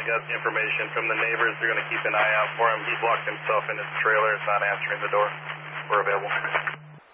I got the information from the neighbors. They're going to keep an eye out for him. He's locked himself in his trailer. Is not answering the door. We're available.